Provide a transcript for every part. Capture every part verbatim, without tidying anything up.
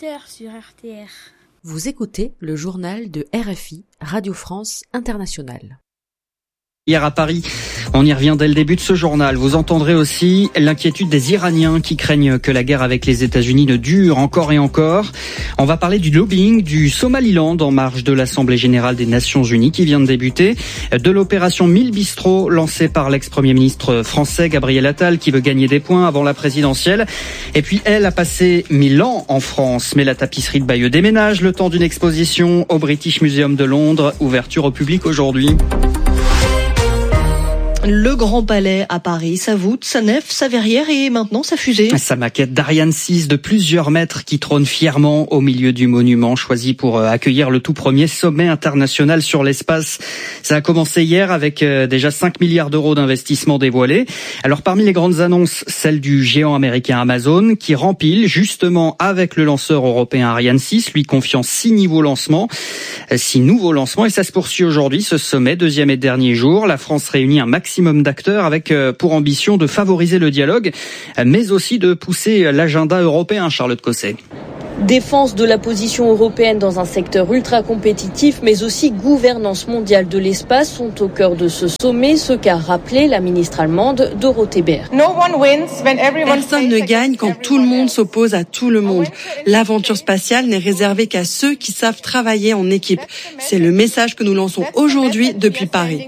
heures sur R T R. Vous écoutez le journal de R F I, Radio France Internationale. Hier à Paris, on y revient dès le début de ce journal. Vous entendrez aussi l'inquiétude des Iraniens qui craignent que la guerre avec les États-Unis ne dure encore et encore. On va parler du lobbying du Somaliland en marge de l'Assemblée générale des Nations Unies qui vient de débuter, de l'opération mille bistrots lancée par l'ex-premier ministre français Gabriel Attal qui veut gagner des points avant la présidentielle. Et puis elle a passé mille ans en France, mais la tapisserie de Bayeux déménage le temps d'une exposition au British Museum de Londres, ouverture au public aujourd'hui. Le Grand Palais à Paris, sa voûte, sa nef, sa verrière et maintenant sa fusée. Sa maquette d'Ariane six de plusieurs mètres qui trône fièrement au milieu du monument choisi pour accueillir le tout premier sommet international sur l'espace. Ça a commencé hier avec déjà cinq milliards d'euros d'investissement dévoilés. Alors parmi les grandes annonces, celle du géant américain Amazon qui rempile justement avec le lanceur européen Ariane six, lui confiant six niveaux lancements, six nouveaux lancements et ça se poursuit aujourd'hui ce sommet, deuxième et dernier jour. La France réunit un maximum d'acteurs avec pour ambition de favoriser le dialogue, mais aussi de pousser l'agenda européen, Charlotte Cosset. Défense de la position européenne dans un secteur ultra compétitif, mais aussi gouvernance mondiale de l'espace sont au cœur de ce sommet, ce qu'a rappelé la ministre allemande Dorothee Bär. Personne ne gagne quand tout le monde s'oppose à tout le monde. L'aventure spatiale n'est réservée qu'à ceux qui savent travailler en équipe. C'est le message que nous lançons aujourd'hui depuis Paris.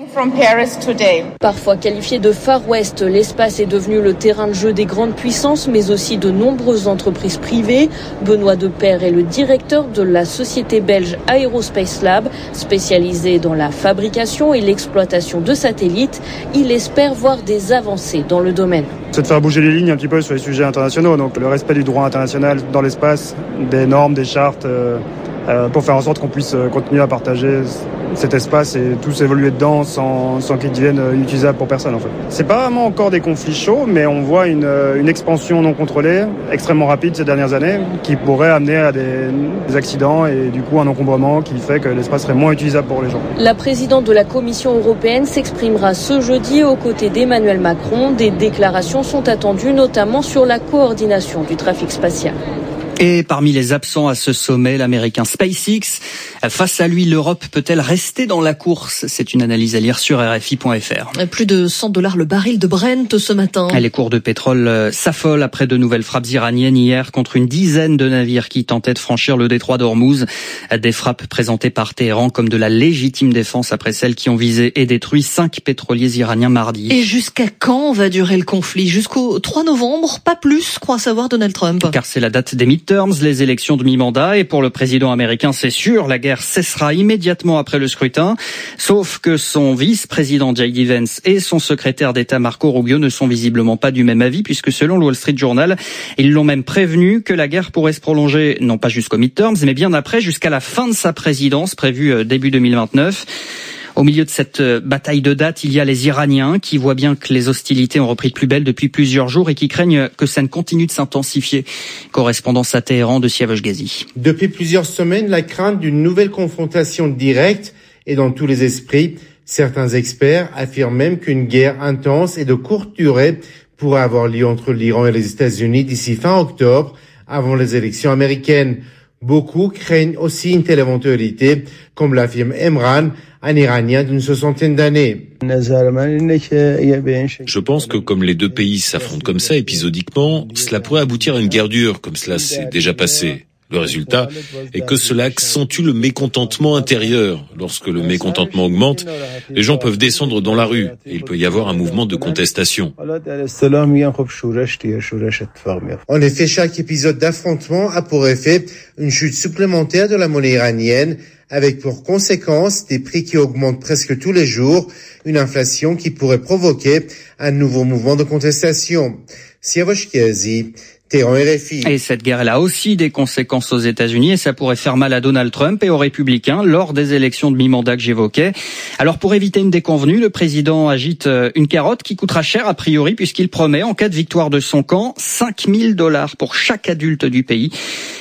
Parfois qualifié de Far West, l'espace est devenu le terrain de jeu des grandes puissances, mais aussi de nombreuses entreprises privées. Benoît de Père est le directeur de la société belge Aerospace Lab, spécialisée dans la fabrication et l'exploitation de satellites. Il espère voir des avancées dans le domaine. C'est de faire bouger les lignes un petit peu sur les sujets internationaux, donc le respect du droit international dans l'espace, des normes, des chartes, euh, euh, pour faire en sorte qu'on puisse euh, continuer à partager cet espace et tous évoluer dedans sans, sans qu'il devienne inutilisable pour personne en fait. C'est pas vraiment encore des conflits chauds, mais on voit une, une expansion non contrôlée, extrêmement rapide ces dernières années, qui pourrait amener à des, des accidents et du coup un encombrement qui fait que l'espace serait moins utilisable pour les gens. La présidente de la Commission européenne s'exprimera ce jeudi aux côtés d'Emmanuel Macron. Des déclarations sont attendues notamment sur la coordination du trafic spatial. Et parmi les absents à ce sommet, l'américain SpaceX. Face à lui, l'Europe peut-elle rester dans la course? C'est une analyse à lire sur R F I point F R. Plus de cent dollars le baril de Brent ce matin. Les cours de pétrole s'affolent après de nouvelles frappes iraniennes hier contre une dizaine de navires qui tentaient de franchir le détroit d'Ormuz. Des frappes présentées par Téhéran comme de la légitime défense après celles qui ont visé et détruit cinq pétroliers iraniens mardi. Et jusqu'à quand va durer le conflit? Jusqu'au trois novembre? Pas plus, croit savoir Donald Trump. Car c'est la date des midterms, les élections de mi-mandat, et pour le président américain, c'est sûr, la guerre cessera immédiatement après le scrutin, sauf que son vice-président J D Vance et son secrétaire d'État Marco Rubio ne sont visiblement pas du même avis, puisque selon le Wall Street Journal, ils l'ont même prévenu que la guerre pourrait se prolonger, non pas jusqu'aux midterms, mais bien après, jusqu'à la fin de sa présidence, prévue début deux mille vingt-neuf. Au milieu de cette bataille de date, il y a les Iraniens qui voient bien que les hostilités ont repris de plus belle depuis plusieurs jours et qui craignent que ça ne continue de s'intensifier. Correspondance à Téhéran de Siavash Ghazi. Depuis plusieurs semaines, la crainte d'une nouvelle confrontation directe est dans tous les esprits. Certains experts affirment même qu'une guerre intense et de courte durée pourrait avoir lieu entre l'Iran et les États-Unis d'ici fin octobre, avant les élections américaines. Beaucoup craignent aussi une telle éventualité, comme l'affirme Emran, un Iranien d'une soixantaine d'années. Je pense que comme les deux pays s'affrontent comme ça épisodiquement, cela pourrait aboutir à une guerre dure, comme cela s'est déjà passé. Le résultat est que cela accentue le mécontentement intérieur. Lorsque le mécontentement augmente, les gens peuvent descendre dans la rue et il peut y avoir un mouvement de contestation. En effet, chaque épisode d'affrontement a pour effet une chute supplémentaire de la monnaie iranienne, avec pour conséquence des prix qui augmentent presque tous les jours, une inflation qui pourrait provoquer un nouveau mouvement de contestation. Siavash Ghazi, Téhéran, R F I. Et cette guerre, elle a aussi des conséquences aux États-Unis et ça pourrait faire mal à Donald Trump et aux républicains lors des élections de mi-mandat que j'évoquais. Alors pour éviter une déconvenue, le président agite une carotte qui coûtera cher a priori puisqu'il promet, en cas de victoire de son camp, cinq mille dollars pour chaque adulte du pays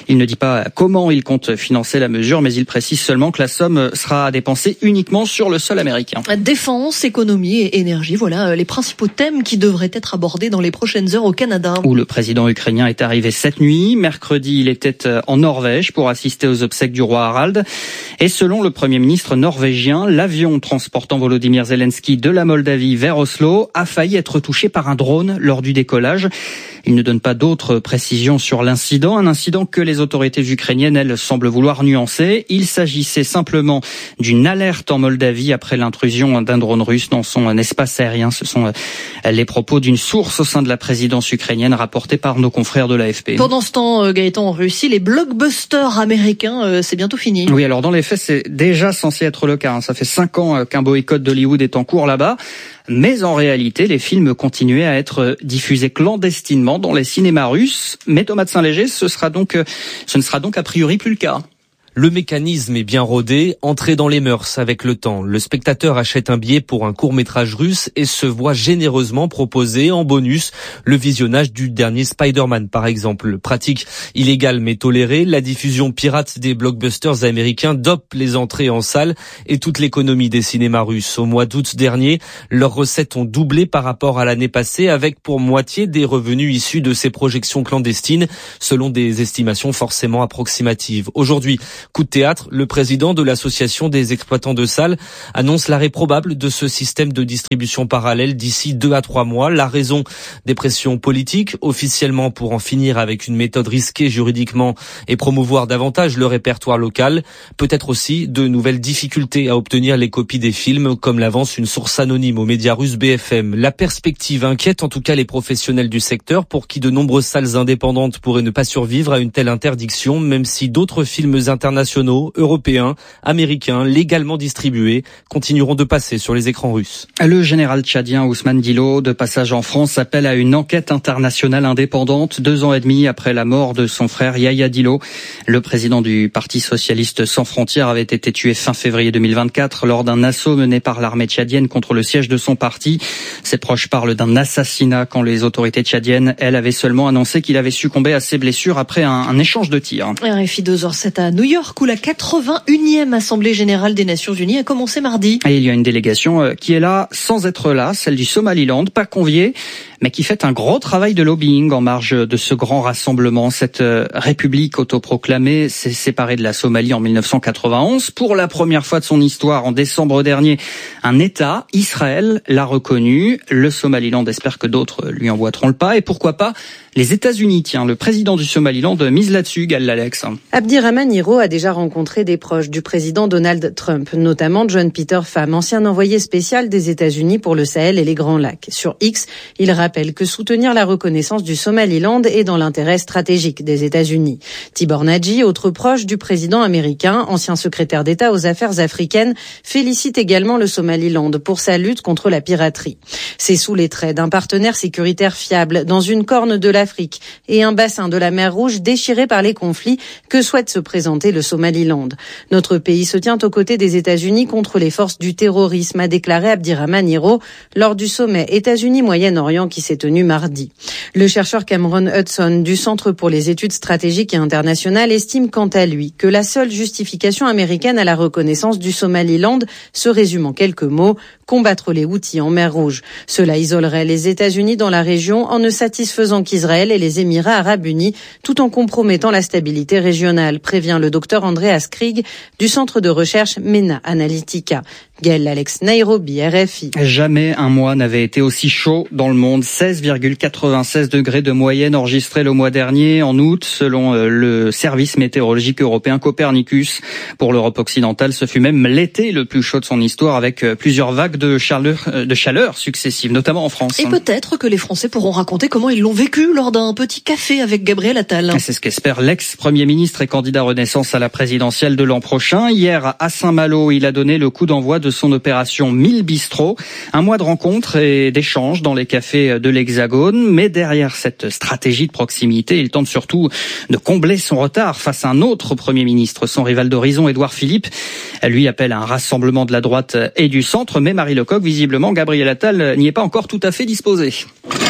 Il ne dit pas comment il compte financer la mesure, mais il précise seulement que la somme sera dépensée uniquement sur le sol américain. Défense, économie et énergie, voilà les principaux thèmes qui devraient être abordés dans les prochaines heures au Canada. Où le président ukrainien est arrivé cette nuit. Mercredi, il était en Norvège pour assister aux obsèques du roi Harald. Et selon le premier ministre norvégien, l'avion transportant Volodymyr Zelensky de la Moldavie vers Oslo a failli être touché par un drone lors du décollage. Il ne donne pas d'autres précisions sur l'incident, un incident que les autorités ukrainiennes, elles, semblent vouloir nuancer. Il s'agissait simplement d'une alerte en Moldavie après l'intrusion d'un drone russe dans son espace aérien. Ce sont les propos d'une source au sein de la présidence ukrainienne rapportés par nos confrères de l'A F P. Pendant ce temps, Gaëtan, en Russie, les blockbusters américains, euh, c'est bientôt fini. Oui, alors dans les faits, c'est déjà censé être le cas. Ça fait cinq ans qu'un boycott d'Hollywood est en cours là-bas. Mais en réalité, les films continuaient à être diffusés clandestinement dans les cinémas russes. Mais Thomas de Saint-Léger, ce sera donc, ce ne sera donc a priori plus le cas. Le mécanisme est bien rodé, entré dans les mœurs avec le temps. Le spectateur achète un billet pour un court-métrage russe et se voit généreusement proposer en bonus le visionnage du dernier Spider-Man, par exemple. Pratique illégale mais tolérée, la diffusion pirate des blockbusters américains dope les entrées en salle et toute l'économie des cinémas russes. Au mois d'août dernier, leurs recettes ont doublé par rapport à l'année passée, avec pour moitié des revenus issus de ces projections clandestines, selon des estimations forcément approximatives. Aujourd'hui, coup de théâtre, le président de l'association des exploitants de salles annonce l'arrêt probable de ce système de distribution parallèle d'ici deux à trois mois. La raison, des pressions politiques, officiellement pour en finir avec une méthode risquée juridiquement et promouvoir davantage le répertoire local. Peut-être aussi de nouvelles difficultés à obtenir les copies des films, comme l'avance une source anonyme aux médias russes B F M. La perspective inquiète en tout cas les professionnels du secteur, pour qui de nombreuses salles indépendantes pourraient ne pas survivre à une telle interdiction, même si d'autres films internationaux nationaux, européens, américains, légalement distribués, continueront de passer sur les écrans russes. Le général tchadien Ousmane Dilo, de passage en France, appelle à une enquête internationale indépendante, deux ans et demi après la mort de son frère Yahya Dilo. Le président du Parti socialiste sans frontières avait été tué fin février deux mille vingt-quatre lors d'un assaut mené par l'armée tchadienne contre le siège de son parti. Ses proches parlent d'un assassinat quand les autorités tchadiennes, elles, avaient seulement annoncé qu'il avait succombé à ses blessures après un, un échange de tirs. R F I deux heures sept à New York, où la quatre-vingt-unième Assemblée générale des Nations unies a commencé mardi. Et il y a une délégation qui est là sans être là, celle du Somaliland, pas conviée, mais qui fait un gros travail de lobbying en marge de ce grand rassemblement. Cette république autoproclamée s'est séparée de la Somalie en mille neuf cent quatre-vingt-onze. Pour la première fois de son histoire, en décembre dernier, un État, Israël, l'a reconnu. Le Somaliland espère que d'autres lui emboîteront le pas. Et pourquoi pas les États-Unis. Tiens, le président du Somaliland mise là-dessus, Gal Lalex. Abdirahman Hiro a déjà rencontré des proches du président Donald Trump, notamment John Peter Pham, ancien envoyé spécial des États-Unis pour le Sahel et les Grands Lacs. Sur X, il rappelle que soutenir la reconnaissance du Somaliland est dans l'intérêt stratégique des États-Unis. Tibor Nagy, autre proche du président américain, ancien secrétaire d'État aux affaires africaines, félicite également le Somaliland pour sa lutte contre la piraterie. C'est sous les traits d'un partenaire sécuritaire fiable dans une corne de l'Afrique et un bassin de la mer Rouge déchiré par les conflits que souhaite se présenter le Somaliland. Notre pays se tient aux côtés des États-Unis contre les forces du terrorisme, a déclaré Abdirahman Hiro lors du sommet États-Unis-Moyen-Orient qui s'est tenu mardi. Le chercheur Cameron Hudson du Centre pour les études stratégiques et internationales estime quant à lui que la seule justification américaine à la reconnaissance du Somaliland se résume en quelques mots: combattre les Houthis en mer Rouge. Cela isolerait les États-Unis dans la région en ne satisfaisant qu'Israël et les Émirats arabes unis, tout en compromettant la stabilité régionale, prévient le docteur Andreas Krieg du centre de recherche MENA Analytica. Gaël Alex, Nairobi, R F I. Jamais un mois n'avait été aussi chaud dans le monde. seize virgule quatre-vingt-seize degrés de moyenne enregistrés le mois dernier, en août, selon le service météorologique européen Copernicus. Pour l'Europe occidentale, ce fut même l'été le plus chaud de son histoire, avec plusieurs vagues de chaleur, de chaleur successives, notamment en France. Et peut-être que les Français pourront raconter comment ils l'ont vécu lors d'un petit café avec Gabriel Attal. C'est ce qu'espère l'ex-premier ministre et candidat Renaissance à la présidentielle de l'an prochain. Hier, à Saint-Malo, il a donné le coup d'envoi de son opération mille bistrots. Un mois de rencontres et d'échanges dans les cafés de l'Hexagone. Mais derrière cette stratégie de proximité, il tente surtout de combler son retard face à un autre Premier ministre, son rival d'horizon, Édouard Philippe. Lui appelle à un rassemblement de la droite et du centre, mais Marie Lecoq, visiblement, Gabriel Attal n'y est pas encore tout à fait disposé.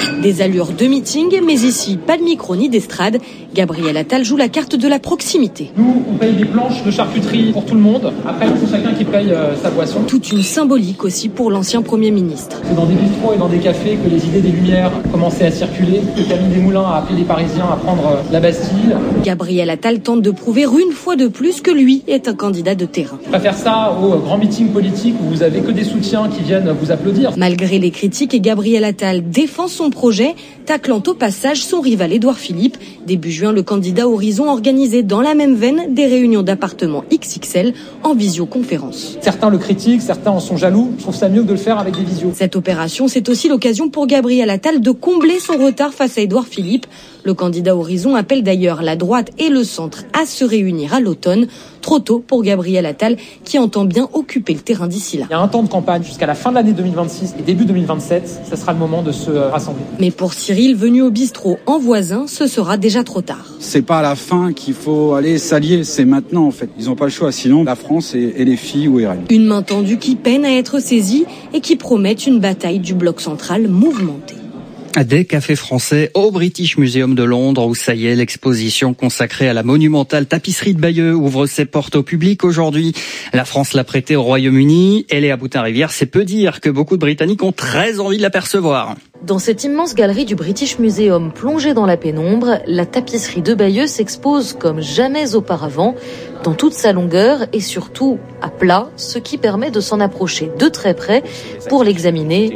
Des allures de meeting, mais ici, pas de micro ni d'estrade. Gabriel Attal joue la carte de la proximité. Nous, on paye des planches de charcuterie pour tout le monde. Après, c'est chacun qui paye euh, sa boisson. Toute une symbolique aussi pour l'ancien Premier ministre. C'est dans des bistrots et dans des cafés que les idées des Lumières commençaient à circuler, que Camille Desmoulins a appelé les Parisiens à prendre euh, la Bastille. Gabriel Attal tente de prouver une fois de plus que lui est un candidat de terrain. Je préfère ça au grand meeting politique où vous avez que des soutiens qui viennent vous applaudir. Malgré les critiques, Gabriel Attal défend son projet, taclant au passage son rival Édouard Philippe. Début juin, le candidat Horizon organisait dans la même veine des réunions d'appartements X X L en visioconférence. Certains le critiquent, certains en sont jaloux. Je trouve ça mieux que de le faire avec des visios. Cette opération, c'est aussi l'occasion pour Gabriel Attal de combler son retard face à Édouard Philippe. Le candidat Horizon appelle d'ailleurs la droite et le centre à se réunir à l'automne. Trop tôt pour Gabriel Attal qui entend bien occuper le terrain d'ici là. Il y a un temps de campagne jusqu'à la fin de l'année deux mille vingt-six et début deux mille vingt-sept. Ce sera le moment de se rassembler. Mais pour Cyril, venu au bistrot en voisin, ce sera déjà trop tard. C'est pas à la fin qu'il faut aller s'allier, c'est maintenant en fait. Ils n'ont pas le choix, sinon la France et, et les filles ou R N. Une main tendue qui peine à être saisie et qui promet une bataille du bloc central mouvementée. Des cafés français au British Museum de Londres où ça y est, l'exposition consacrée à la monumentale tapisserie de Bayeux ouvre ses portes au public aujourd'hui. La France l'a prêtée au Royaume-Uni. Elle est à Boutin-Rivière. C'est peu dire que beaucoup de Britanniques ont très envie de l'apercevoir. Dans cette immense galerie du British Museum plongée dans la pénombre, la tapisserie de Bayeux s'expose comme jamais auparavant, dans toute sa longueur et surtout à plat, ce qui permet de s'en approcher de très près pour l'examiner